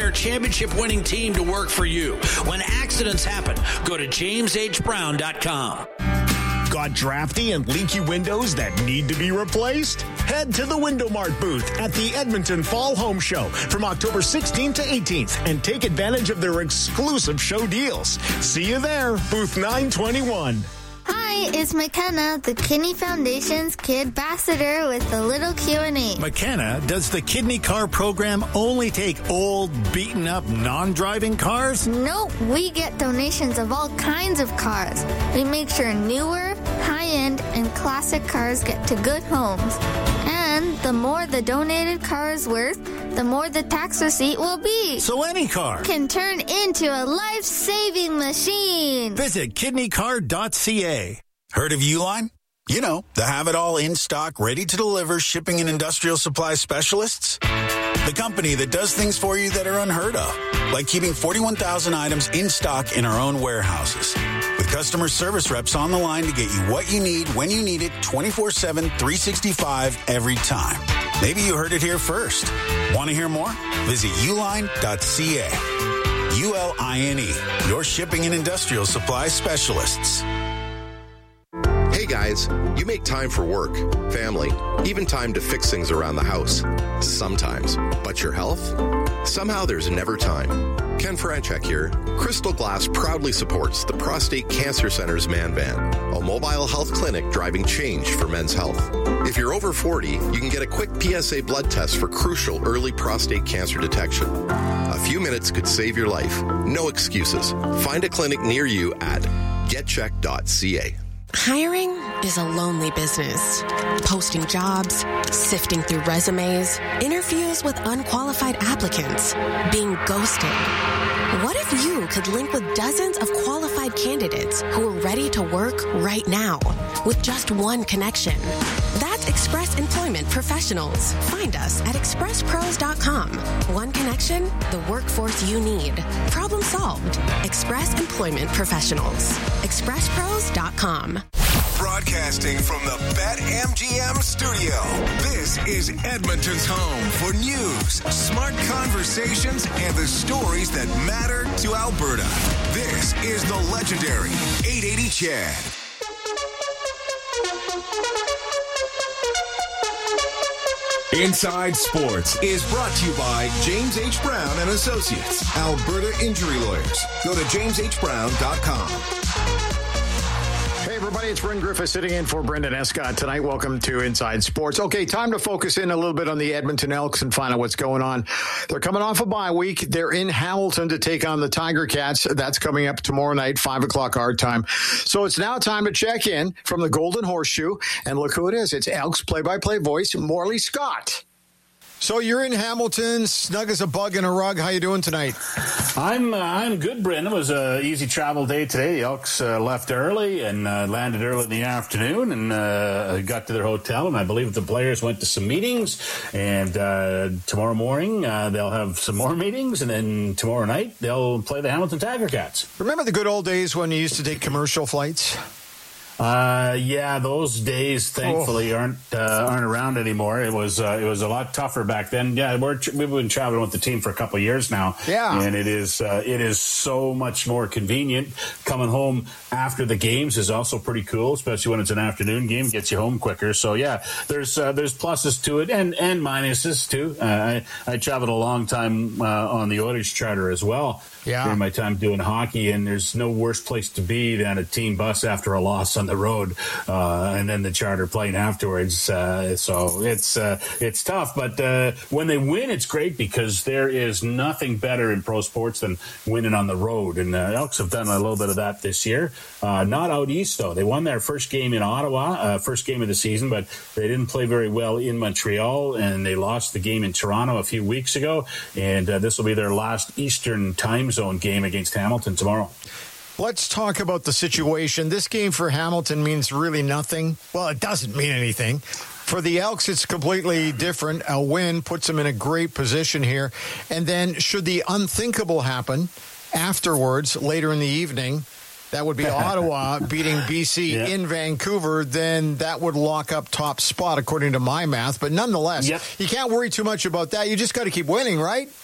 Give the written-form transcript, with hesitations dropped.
premier championship-winning team to work for you. When accidents happen, go to jameshbrown.com. Got drafty and leaky windows that need to be replaced? Head to the Window Mart booth at the Edmonton Fall Home Show from October 16th to 18th and take advantage of their exclusive show deals. See you there, booth 921. Hi, it's McKenna, the Kidney Foundation's Kid Ambassador with a little Q&A. McKenna, does the Kidney Car program only take old, beaten-up, non-driving cars? Nope, we get donations of all kinds of cars. We make sure newer, high-end, and classic cars get to good homes. And the more the donated car is worth, the more the tax receipt will be. So any car can turn into a life-saving machine. Visit kidneycar.ca. Heard of Uline? You know, the have-it-all in-stock, ready-to-deliver shipping and industrial supply specialists. The company that does things for you that are unheard of, like keeping 41,000 items in stock in our own warehouses. With customer service reps on the line to get you what you need, when you need it, 24/7, 365, every time. Maybe you heard it here first. Want to hear more? Visit uline.ca. ULINE, your shipping and industrial supply specialists. Hey guys, you make time for work, family, even time to fix things around the house. Sometimes. But your health? Somehow there's never time. Ken Franchek here. Crystal Glass proudly supports the Prostate Cancer Center's Man Van, a mobile health clinic driving change for men's health. If you're over 40, you can get a quick PSA blood test for crucial early prostate cancer detection. A few minutes could save your life. No excuses. Find a clinic near you at getcheck.ca. Hiring is a lonely business. Posting jobs, sifting through resumes, interviews with unqualified applicants, being ghosted. What if you could link with dozens of qualified candidates who are ready to work right now with just one connection? That's Express Employment Professionals. Find us at expresspros.com. One connection, the workforce you need. Problem solved. Express Employment Professionals. expresspros.com. Broadcasting from the BetMGM studio, this is Edmonton's home for news, smart conversations, and the stories that matter to Alberta. This is the legendary 880 Chad. Inside Sports is brought to you by James H. Brown and Associates, Alberta Injury Lawyers. Go to jameshbrown.com. Hey, everybody, it's Bryn Griffith sitting in for Brendan Escott tonight. Welcome to Inside Sports. Okay, time to focus in a little bit on the Edmonton Elks and find out what's going on. They're coming off a bye week. They're in Hamilton to take on the Tiger Cats. That's coming up tomorrow night, 5 o'clock our time. So it's now time to check in from the Golden Horseshoe. And look who it is. It's Elks play-by-play voice, Morley Scott. So you're in Hamilton, snug as a bug in a rug. How you doing tonight? I'm good, Brendan. It was an easy travel day today. The Elks left early and landed early in the afternoon and got to their hotel. And I believe the players went to some meetings. And tomorrow morning they'll have some more meetings. And then tomorrow night they'll play the Hamilton Tiger Cats. Remember the good old days when you used to take commercial flights? Yeah, those days thankfully aren't around anymore. It was a lot tougher back then. Yeah, we've been traveling with the team for a couple of years now. Yeah, and it is so much more convenient. Coming home after the games is also pretty cool, especially when it's an afternoon game. Gets you home quicker. So yeah, there's pluses to it and minuses too. I traveled a long time on the Oilers charter as well. Yeah, during my time doing hockey, and there's no worse place to be than a team bus after a loss on the road, and then the charter plane afterwards. So it's tough, but when they win, it's great because there is nothing better in pro sports than winning on the road. And Elks have done a little bit of that this year. Not out east though. They won their first game in Ottawa, first game of the season, but they didn't play very well in Montreal, and they lost the game in Toronto a few weeks ago. And this will be their last Eastern time zone game against Hamilton tomorrow. Let's talk about the situation. This game for Hamilton means really nothing. Well, it doesn't mean anything. For the Elks, it's completely different. A win puts them in a great position here. And then should the unthinkable happen afterwards, later in the evening, that would be Ottawa beating BC in Vancouver, then that would lock up top spot according to my math. But nonetheless, you can't worry too much about that. You just got to keep winning, right?